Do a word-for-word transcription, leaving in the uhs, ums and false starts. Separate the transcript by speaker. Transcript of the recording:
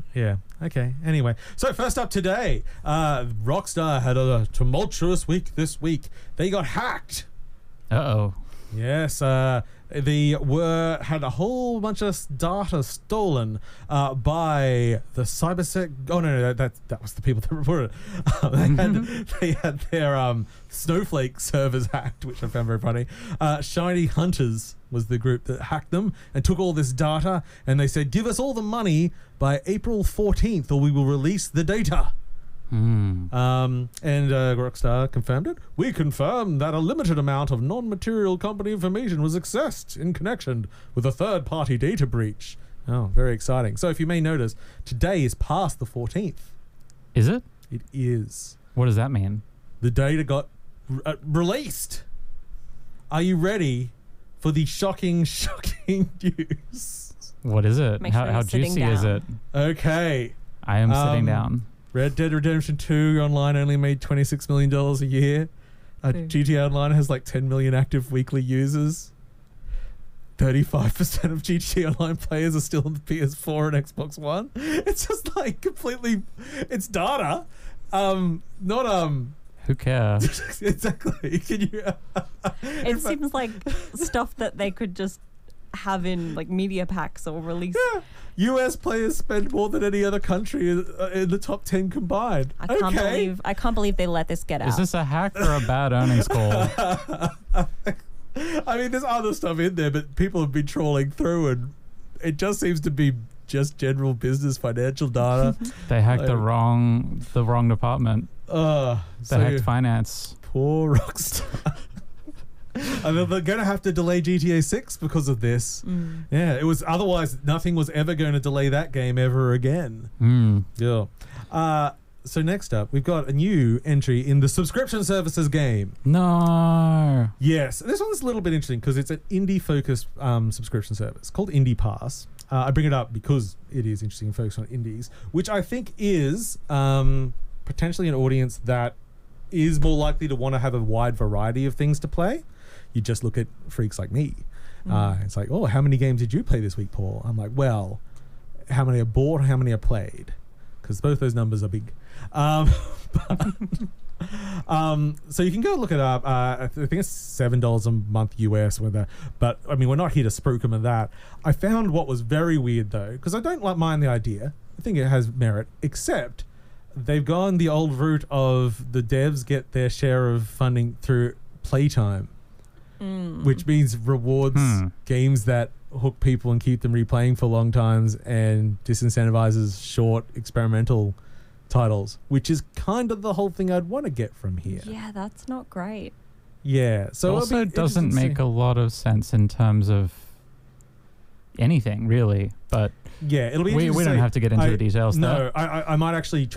Speaker 1: Yeah. Okay. Anyway, so first up today, uh, Rockstar had a tumultuous week this week. They got hacked.
Speaker 2: Uh-oh.
Speaker 1: Yes. Uh, they were had a whole bunch of data stolen uh, by the cybersec. Oh no, no, that that was the people that reported it. Uh, they had they had their um, Snowflake servers hacked, which I found very funny. Uh, Shiny Hunters was the group that hacked them and took all this data, and they said, "Give us all the money by April fourteenth, or we will release the data."
Speaker 2: Mm.
Speaker 1: Um, and uh, Rockstar confirmed it. We confirm that a limited amount of non-material company information was accessed in connection with a third-party data breach. Oh, very exciting. So if you may notice, today is past the fourteenth.
Speaker 2: Is it?
Speaker 1: It is.
Speaker 2: What does that mean?
Speaker 1: The data got re- uh, released. Are you ready for the shocking, shocking news?
Speaker 2: What is it?
Speaker 3: Make
Speaker 2: How,
Speaker 3: sure
Speaker 2: how
Speaker 3: you're sitting
Speaker 2: juicy is
Speaker 3: down.
Speaker 2: it?
Speaker 1: Okay.
Speaker 2: I am sitting
Speaker 1: Um,
Speaker 2: down.
Speaker 1: Red Dead Redemption two Online only made twenty-six million dollars a year. Uh,
Speaker 3: Ooh.
Speaker 1: G T A Online has like ten million active weekly users. thirty-five percent of G T A Online players are still on the P S four and Xbox One. It's just like completely, it's data. Um, not, um,
Speaker 2: Who cares?
Speaker 1: exactly. Can you,
Speaker 3: It seems like stuff that they could just have in like media packs or release.
Speaker 1: yeah. U S players spend more than any other country in, uh, in the top ten combined.
Speaker 3: I can't
Speaker 1: okay.
Speaker 3: believe I can't believe they let this get out.
Speaker 2: Is this a hack or a bad earnings call?
Speaker 1: I mean, there's other stuff in there, but people have been trawling through, and it just seems to be just general business financial data.
Speaker 2: They hacked the
Speaker 1: Like-
Speaker 2: wrong the wrong department.
Speaker 1: uh,
Speaker 2: They
Speaker 1: so
Speaker 2: hacked finance.
Speaker 1: poor Rockstar. I mean, they're going to have to delay G T A six because of this.
Speaker 3: Mm.
Speaker 1: Yeah, it was otherwise nothing was ever going to delay that game ever again.
Speaker 2: Mm.
Speaker 1: Yeah. Uh, so next up, we've got a new entry in the subscription services game.
Speaker 2: No.
Speaker 1: Yes, this one's a little bit interesting because it's an indie-focused um, subscription service called Indie Pass. Uh, I bring it up because it is interesting and focused on indies, which I think is um, potentially an audience that is more likely to want to have a wide variety of things to play. You just look at freaks like me.
Speaker 3: Mm.
Speaker 1: Uh, it's like, oh, how many games did you play this week, Paul? I'm like, well, how many I bought, how many I played? Because both those numbers are big. Um, but, um, so you can go look it up. Uh, I think it's seven dollars a month U S. With that. But, I mean, we're not here to spruik them of that. I found what was very weird, though, because I don't like mind the idea. I think it has merit, except they've gone the old route of the devs get their share of funding through playtime.
Speaker 3: Mm.
Speaker 1: Which means rewards
Speaker 2: Hmm.
Speaker 1: games that hook people and keep them replaying for long times, and disincentivizes short experimental titles, which is kind of the whole thing I'd want to get from here.
Speaker 3: Yeah, that's not great.
Speaker 1: Yeah. So
Speaker 2: It
Speaker 1: it'll
Speaker 2: also
Speaker 1: be
Speaker 2: doesn't
Speaker 1: interesting to
Speaker 2: make
Speaker 1: see.
Speaker 2: a lot of sense in terms of anything, really. But
Speaker 1: Yeah, it'll be.
Speaker 2: we,
Speaker 1: interesting
Speaker 2: we
Speaker 1: to
Speaker 2: don't
Speaker 1: see.
Speaker 2: have to get into
Speaker 1: I-
Speaker 2: the details.
Speaker 1: No,
Speaker 2: though.
Speaker 1: I, I I might actually.